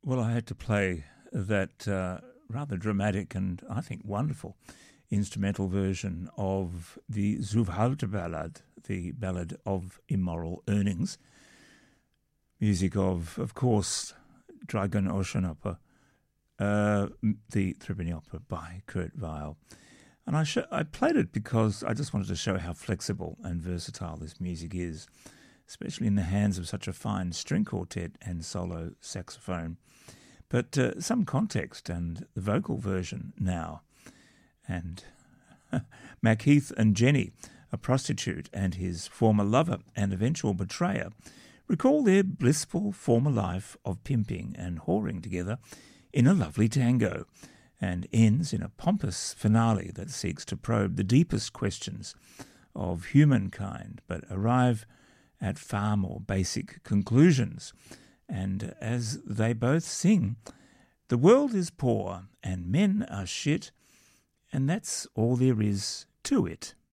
Well, I had to play that rather dramatic and, I think, wonderful instrumental version of the Zuhvalda Ballad, the Ballad of Immoral Earnings. Music of course, Dragon Oceanopera, the Threepenny Opera by Kurt Weill. And I played it because I just wanted to show how flexible and versatile this music is, especially in the hands of such a fine string quartet and solo saxophone. But some context and the vocal version now. And Macheath and Jenny, a prostitute and his former lover and eventual betrayer, recall their blissful former life of pimping and whoring together in a lovely tango, and ends in a pompous finale that seeks to probe the deepest questions of humankind, but arrive at far more basic conclusions. And as they both sing, the world is poor and men are shit, and that's all there is to it.